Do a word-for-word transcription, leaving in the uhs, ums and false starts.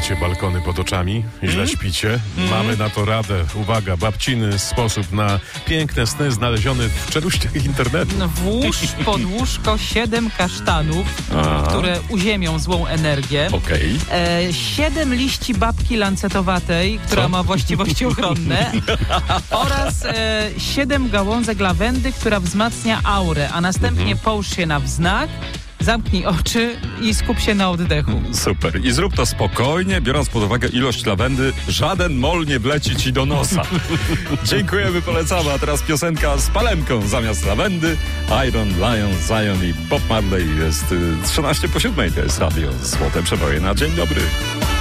macie balkony pod oczami, źle mm? śpicie, mm. mamy na to radę. Uwaga, babciny sposób na piękne sny znaleziony w czeluściach internetu. No, włóż pod łóżko siedem kasztanów, Aha. które uziemią złą energię. Okej. Okay. E, siedem liści babki lancetowatej, która Co? ma właściwości ochronne. oraz e, siedem gałązek lawendy, która wzmacnia aurę, a następnie mhm. połóż się na wznak, zamknij oczy i skup się na oddechu. Super. I zrób to spokojnie, biorąc pod uwagę ilość lawendy. Żaden mol nie wleci ci do nosa. Dziękujemy, polecamy. A teraz piosenka z palemką zamiast lawendy. Iron Lion, Zion i Bob Marley. Jest trzynaście po siódmej. To jest radio Złote Przeboje na dzień dobry.